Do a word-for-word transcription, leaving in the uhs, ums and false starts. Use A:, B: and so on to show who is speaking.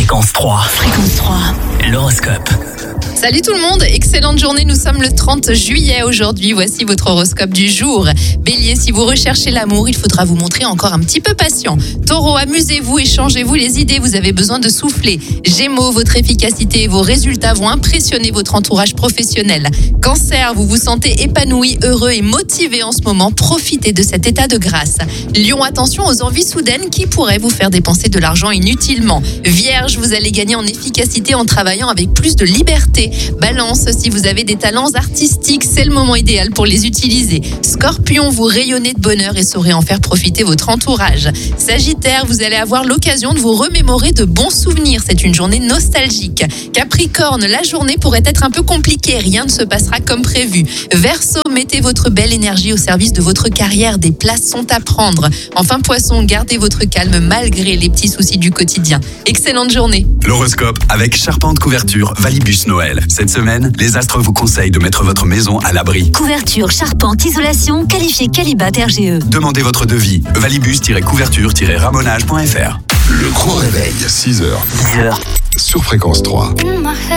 A: Fréquence trois. Fréquence trois. L'horoscope.
B: Salut tout le monde, excellente journée, nous sommes le trente juillet aujourd'hui, voici votre horoscope du jour. Bélier, si vous recherchez l'amour, il faudra vous montrer encore un petit peu patient. Taureau, amusez-vous, échangez-vous les idées, vous avez besoin de souffler. Gémeaux, votre efficacité et vos résultats vont impressionner votre entourage professionnel. Cancer, vous vous sentez épanoui, heureux et motivé en ce moment, profitez de cet état de grâce. Lion, attention aux envies soudaines qui pourraient vous faire dépenser de l'argent inutilement. Vierge, vous allez gagner en efficacité en travaillant avec plus de liberté. Balance, si vous avez des talents artistiques, c'est le moment idéal pour les utiliser. Scorpion, vous rayonnez de bonheur et saurez en faire profiter votre entourage. Sagittaire, vous allez avoir l'occasion de vous remémorer de bons souvenirs. C'est une journée nostalgique. Capricorne, la journée pourrait être un peu compliquée, rien ne se passera comme prévu. Verseau, mettez votre belle énergie au service de votre carrière, des places sont à prendre. Enfin Poisson, gardez votre calme malgré les petits soucis du quotidien. Excellente journée.
C: L'horoscope avec Charpente Couverture Valibus Noël. Cette semaine, les astres vous conseillent de mettre votre maison à l'abri.
D: Couverture, charpente, isolation, qualifié Qualibat R G E.
C: Demandez votre devis. valibus-couverture-ramonage point f r.
E: Le grand réveil, six heures.
A: six heures.
E: Sur Fréquence trois.